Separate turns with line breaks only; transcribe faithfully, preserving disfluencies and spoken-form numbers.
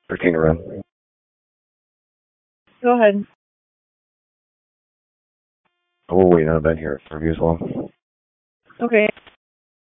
thirteen to run.
Go ahead.
Oh, we're waiting on a bed here for review as well.
Okay.